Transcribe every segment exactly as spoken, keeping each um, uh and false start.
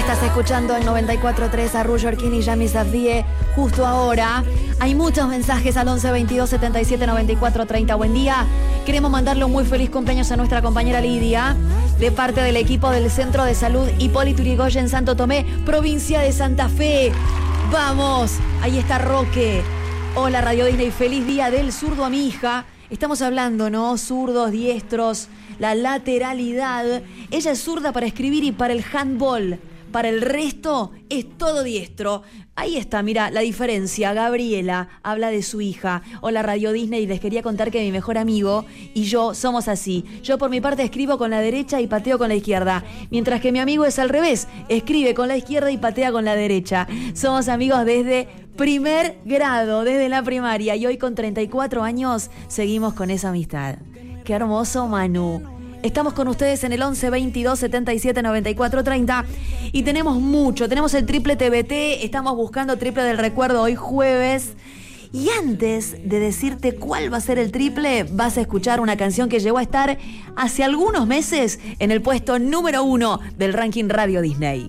Estás escuchando en noventa y cuatro punto tres a Roger King y Yami Safdie justo ahora. Hay muchos mensajes al once veintidós setenta y siete noventa y cuatro treinta. Buen día. Queremos mandarle un muy feliz cumpleaños a nuestra compañera Lidia, de parte del equipo del Centro de Salud Hipólito Yrigoyen Santo Tomé, provincia de Santa Fe. ¡Vamos! Ahí está Roque. Hola Radio Disney, feliz día del zurdo a mi hija. Estamos hablando, ¿no? Zurdos, diestros, la lateralidad. Ella es zurda para escribir y para el handball. Para el resto es todo diestro. Ahí está, mira, la diferencia. Gabriela habla de su hija. Hola Radio Disney, les quería contar que mi mejor amigo y yo somos así. Yo por mi parte escribo con la derecha y pateo con la izquierda. Mientras que mi amigo es al revés. Escribe con la izquierda y patea con la derecha. Somos amigos desde primer grado, desde la primaria. Y hoy con treinta y cuatro años seguimos con esa amistad. Qué hermoso, Manu. Estamos con ustedes en el once veintidós setenta y siete noventa y cuatro treinta y tenemos mucho, tenemos el triple T B T, estamos buscando triple del recuerdo hoy jueves. Y antes de decirte cuál va a ser el triple, vas a escuchar una canción que llegó a estar hace algunos meses en el puesto número uno del ranking Radio Disney.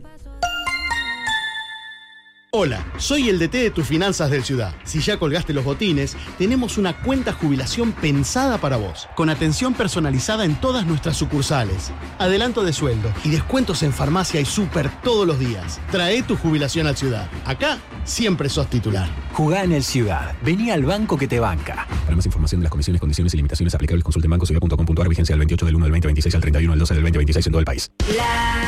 Hola, soy el D T de tus finanzas del Ciudad. Si ya colgaste los botines, tenemos una cuenta jubilación pensada para vos, con atención personalizada en todas nuestras sucursales, adelanto de sueldo y descuentos en farmacia y súper todos los días. Trae tu jubilación al Ciudad. Acá siempre sos titular. Jugá en el Ciudad. Vení al banco que te banca. Para más información de las comisiones, condiciones y limitaciones aplicables, consulte en banco ciudad punto com punto a r. Vigencia del veintiocho del uno del veinte veintiséis al treinta y uno del doce del veinte veintiséis en todo el país. La